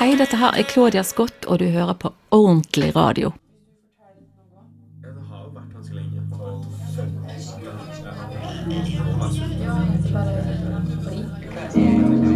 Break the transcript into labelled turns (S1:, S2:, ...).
S1: Hei, dette her er Claudia Scott, og du hører på Ordentlig Radio.
S2: Ja, det har jo vært ganske lenge. Og